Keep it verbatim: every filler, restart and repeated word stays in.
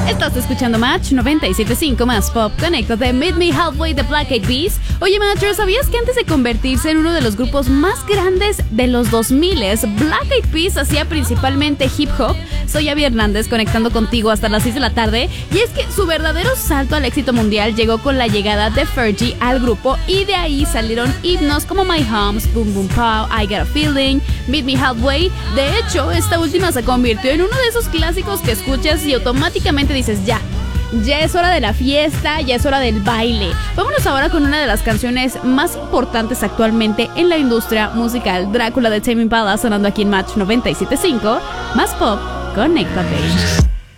Estás escuchando Match noventa y siete punto cinco más Pop. Conéctate, Meet Me Halfway de Black Eyed Peas. Oye, Matcher, ¿sabías que antes de convertirse en uno de los grupos más grandes de los dos mil, Black Eyed Peas hacía principalmente hip hop? Soy Abby Hernández, conectando contigo hasta las seis de la tarde. Y es que su verdadero salto al éxito mundial llegó con la llegada de Fergie al grupo, y de ahí salieron himnos como My Homes, Boom Boom Pow, I Got a Feeling, Meet Me Halfway. De hecho, esta última se convirtió en uno de esos clásicos que escuchas y automáticamente dices ya. Ya es hora de la fiesta, ya es hora del baile. Vámonos ahora con una de las canciones más importantes actualmente en la industria musical, Drácula de Tame Impala, sonando aquí en Match noventa y siete punto cinco más Pop. Conéctate.